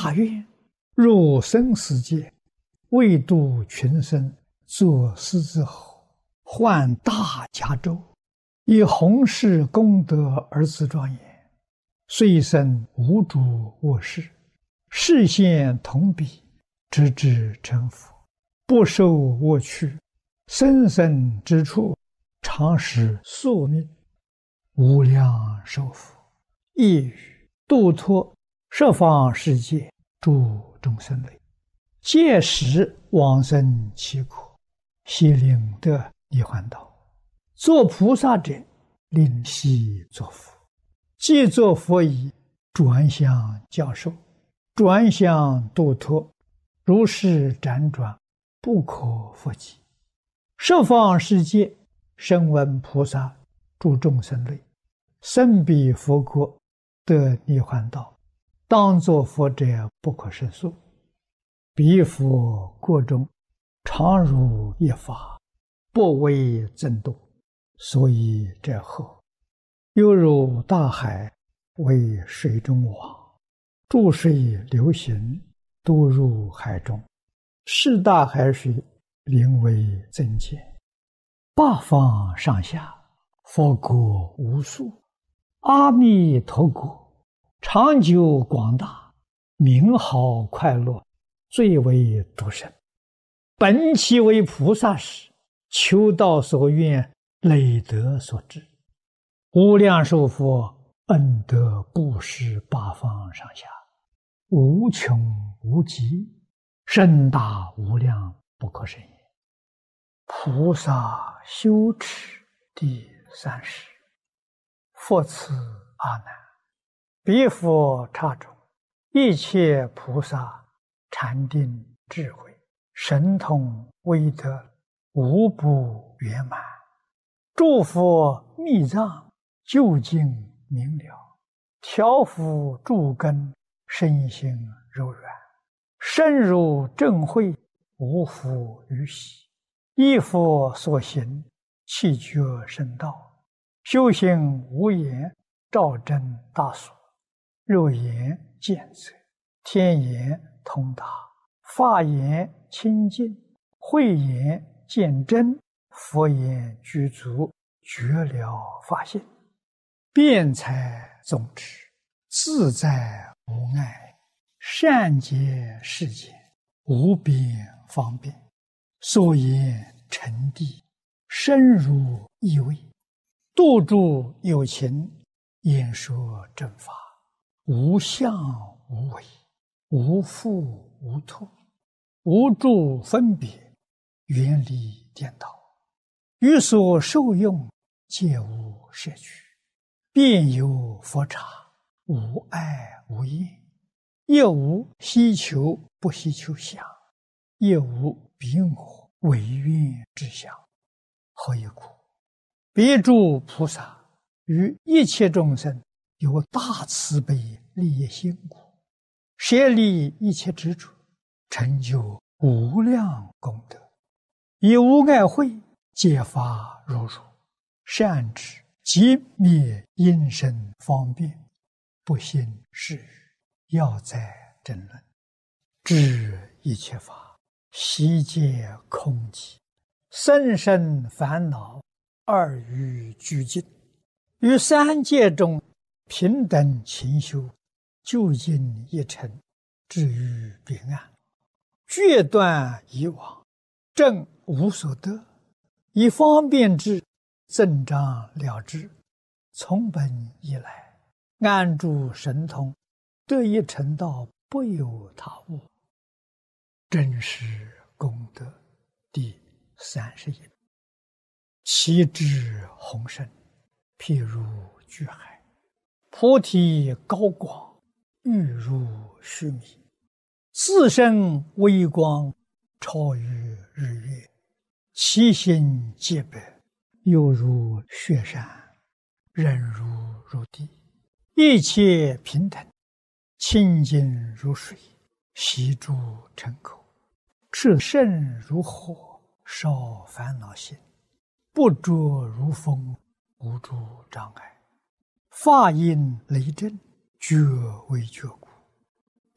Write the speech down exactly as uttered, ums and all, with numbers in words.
大愿，入生死界，为度群生，作狮子吼，换大甲胄，以弘誓功德而自庄严，遂生无主卧室，视现同彼，直至成佛，不受我去，生生之处，常使宿命，无量寿福，一语度脱十方世界诸众生类，届时往生其苦，悉令得涅槃道。做菩萨者，令悉作佛，既作佛已，转向教授，转向度脱，如是辗转，不可复及。十方世界声闻菩萨诸众生类，生彼佛国，得涅槃道，当作佛者不可胜数。彼佛国中，常如一法，不为增度，所以者后，犹如大海为水中网，注水流行，都入海中，是大海水名为增减。八方上下，佛国无数，阿弥陀国长久广大，名好快乐，最为独生。本其为菩萨时，求道所愿，累德所致，无量寿佛恩德布施八方上下，无穷无极，深大无量，不可胜也。菩萨修持第三十。复次阿难，彼佛刹中，一切菩萨禅定智慧神通威德无不圆满，诸佛密藏究竟明了，调伏诸根身心柔软，深入正慧，无复于喜，依佛所行，气觉深道，修行无言，照真大所，肉眼见则，天眼通达，法眼清净，慧眼见真，佛眼具足，觉了法性，辩才总持，自在无碍，善解世间，无边方便，所言成地，深入意味，度诸有情，演说正法，无相无为，无复无脱，无住分别，远离颠倒，于所受用，皆无摄取，遍有佛刹，无碍无厌，亦无希求不希求相，亦无彼我违愿之相。何以故？彼诸菩萨于一切众生有大慈悲利益心故，舍离一切执着，成就无量功德，以无碍慧解发如如，善知即灭因身方便，不信是语，要在争论，知一切法悉皆空寂，生生烦恼二于俱尽，于三界中平等勤修，究竟一尘，至于彼岸，决断以往，正无所得，以方便之，增长了之，从本以来，安住神通，得以成道，不有他物。真实功德第三十一。其智宏深，譬如巨海，菩提高广，欲如须弥，自身微光，超于日月，其心皆白，犹如雪山，忍如如地，一切平等，清净如水，悉诸尘口，炽盛如火，烧烦恼心，不着如风，无诸障碍，法音雷震，觉为觉故，